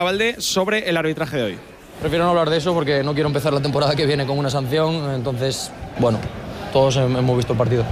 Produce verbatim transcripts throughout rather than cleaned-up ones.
Valde sobre el arbitraje de hoy. Prefiero no hablar de eso porque no quiero empezar la temporada que viene con una sanción, entonces, bueno, todos hemos visto el partido.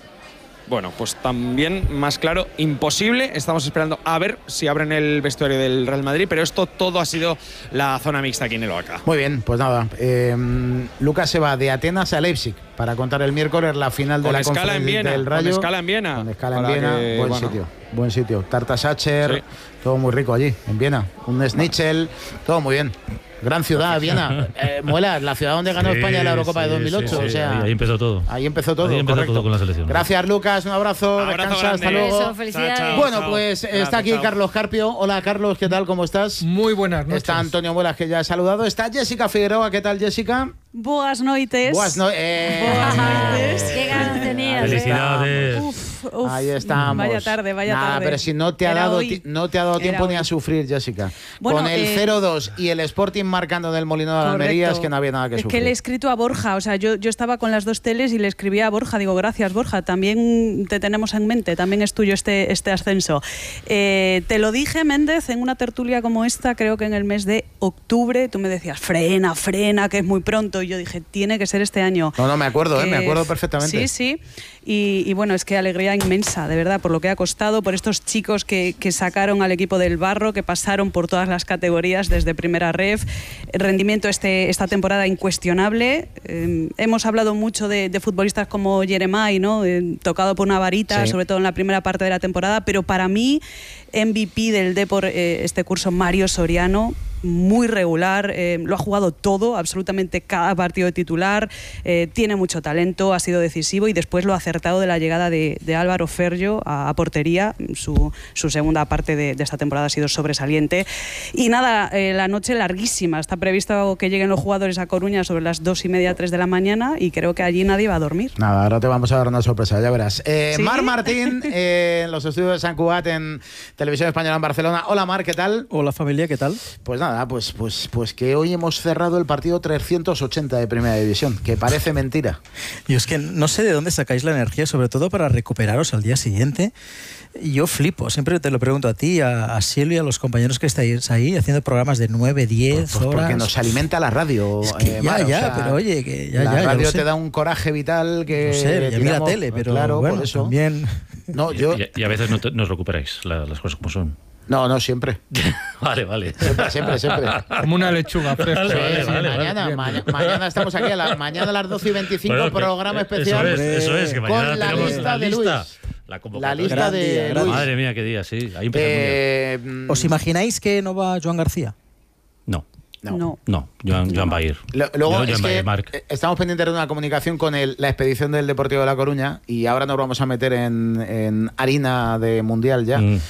Bueno, pues también, más claro, imposible. Estamos esperando a ver si abren el vestuario del Real Madrid, pero esto todo ha sido la zona mixta aquí en el Oaca. Muy bien, pues nada. Eh, Lucas se va de Atenas a Leipzig para contar el miércoles la final de con la escala en Viena, del Rayo. Con escala en Viena. Con escala en Viena, que, buen bueno. sitio. Buen sitio. Tarta Sacher, sí. Todo muy rico allí, en Viena. Un schnitzel, todo muy bien. Gran ciudad, Viena. Eh, Muela, la ciudad donde ganó sí, España la Eurocopa sí, de dos mil ocho. Sí, sí. O sea, ahí, ahí empezó todo. Ahí empezó todo. Ahí empezó correcto. todo con la selección. Gracias, Lucas. Un abrazo. Un abrazo Descansa. grande. Hasta luego. Eso, felicidades. Chao, chao, bueno, chao. pues Gracias, está aquí chao. Carlos Carpio. Hola, Carlos. ¿Qué tal? ¿Cómo estás? Muy buenas noches. Está Antonio Muelas, que ya he saludado. Está Jessica Figueroa. ¿Qué tal, Jessica? Boas noites. Boas no eh. Boas noites. Qué ganas tenías. Felicidades. Uf, uf. Ahí estamos. Vaya tarde, vaya Nada, tarde. pero si no te ha Era dado hoy. no te ha dado tiempo Era ni a hoy. sufrir, Jessica. Bueno, Con el eh, cero dos y el Sporting marcando del Molino de la Correcto. Almería, es que no había nada que es sufrir. que le he escrito a Borja, o sea, yo, yo estaba con las dos teles y le escribí a Borja, digo, gracias Borja, también te tenemos en mente, también es tuyo este, este ascenso. Eh, te lo dije, Méndez, en una tertulia como esta, creo que en el mes de octubre, tú me decías, frena, frena, que es muy pronto, y yo dije, tiene que ser este año. No, no, me acuerdo, que, eh, me acuerdo perfectamente. Sí, sí, y, y bueno, es que alegría inmensa, de verdad, por lo que ha costado, por estos chicos que, que sacaron al equipo del Barro, que pasaron por todas las categorías desde primera ref, rendimiento este, esta temporada incuestionable. Eh, hemos hablado mucho de, de futbolistas como Jeremai, ¿no? Eh, tocado por una varita, Sí. sobre todo en la primera parte de la temporada, pero para mí, M V P del Depor eh, este curso, Mario Soriano, muy regular, eh, lo ha jugado todo, absolutamente cada partido de titular, eh, tiene mucho talento, ha sido decisivo y después lo ha acertado de la llegada de, de Álvaro Ferllo a, a portería. Su, su segunda parte de, de esta temporada ha sido sobresaliente. Y nada, eh, la noche larguísima, está previsto que lleguen los jugadores a Coruña sobre las dos y media, tres de la mañana y creo que allí nadie va a dormir. Nada, ahora te vamos a dar una sorpresa, ya verás. Eh, ¿Sí? Mar Martín, eh, en los estudios de San Cugat, en Televisión Española en Barcelona. Hola, Mar, ¿qué tal? Hola familia, ¿qué tal? Pues nada, pues, pues, pues que hoy hemos cerrado el partido trescientos ochenta de Primera División, que parece mentira. Yo es que no sé de dónde sacáis la energía, sobre todo para recuperaros al día siguiente. Yo flipo, siempre te lo pregunto a ti, a, a Silvia, a los compañeros que estáis ahí haciendo programas de nueve, diez Pues horas. porque nos alimenta la radio. Es que eh, ya, Mar, ya, o sea, pero oye, que ya, la ya, ya radio lo sé. te da un coraje vital que. No sé, ya mira tiramos- tele, pero claro, bueno, por eso. también. No, yo. Y, y a veces no, te- nos recuperáis la- las cosas como son. No, no, siempre. Vale, vale. Siempre, siempre, siempre. Como una lechuga fresca. Vale, Sí, vale, sí, vale, mañana, vale. ma- mañana estamos aquí, a la, mañana a las doce y veinticinco, Bueno, que- programa eso especial. es, eso es, que con mañana la tenemos lista la de lista. Luis. La La convocatoria. lista Gran de día, gran Luis. Madre mía, qué día, sí. Ahí empezamos Eh, ¿Os imagináis que no va Joan García? ya. No, no. No. no, Joan, Joan va a ir. Lo- Luego Yo, es Joan va a que ir, Marc. eh, estamos pendientes de una comunicación con el- la expedición del Deportivo de La Coruña y ahora nos vamos a meter en, en harina de mundial ya. Mm.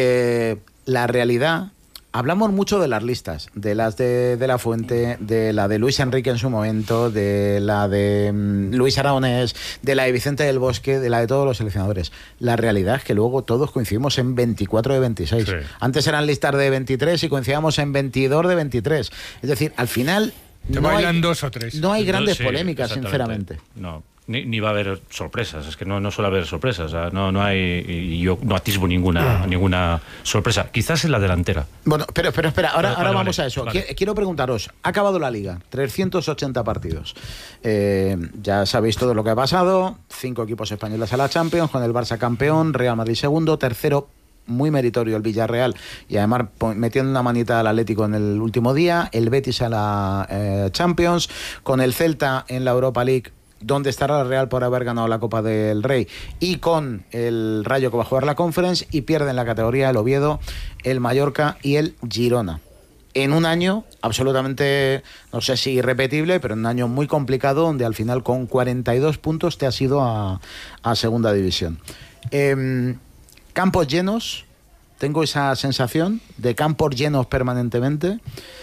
Eh, la realidad, hablamos mucho de las listas, de las de, de La Fuente, de la de Luis Enrique en su momento, de la de mm, Luis Aragonés, de la de Vicente del Bosque, de la de todos los seleccionadores. La realidad es que luego todos coincidimos en veinticuatro de veintiséis. Sí. Antes eran listas de veintitrés y coincidíamos en veintidós de veintitrés. Es decir, al final Te no bailan hay, dos o tres. no hay grandes Sí, polémicas, exactamente. sinceramente. No, ni, ni va a haber sorpresas, es que no, no suele haber sorpresas, o sea, no, no hay, y yo no atisbo ninguna, ninguna sorpresa, quizás en la delantera. Bueno, pero, pero espera, ahora, Vale, ahora vale, vamos vale, a eso. vale. Qui- Quiero preguntaros, ha acabado la Liga, trescientos ochenta partidos. Eh, ya sabéis todo lo que ha pasado, cinco equipos españoles a la Champions, con el Barça campeón, Real Madrid segundo, tercero, muy meritorio el Villarreal, y además po- metiendo una manita al Atlético en el último día, el Betis a la eh, Champions, con el Celta en la Europa League, donde estará el Real por haber ganado la Copa del Rey, y con el Rayo que va a jugar la Conference, y pierden la categoría el Oviedo, el Mallorca y el Girona. En un año absolutamente, no sé si irrepetible, pero en un año muy complicado, donde al final con cuarenta y dos puntos te has ido a, a Segunda División. Eh, campos llenos, tengo esa sensación de campos llenos permanentemente,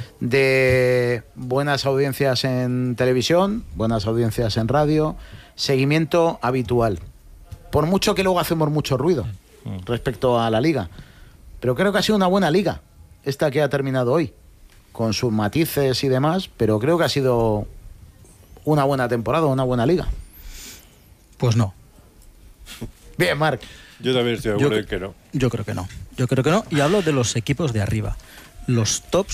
de buenas audiencias en televisión, buenas audiencias en radio, seguimiento habitual. Por mucho que luego hacemos mucho ruido respecto a la liga, pero creo que ha sido una buena liga esta que ha terminado hoy, con sus matices y demás, pero creo que ha sido una buena temporada, una buena liga. Pues no. Bien, Marc. Yo también estoy de Yo acuerdo cre- en que no. Yo creo que no. Yo creo que no. Y hablo de los equipos de arriba. los tops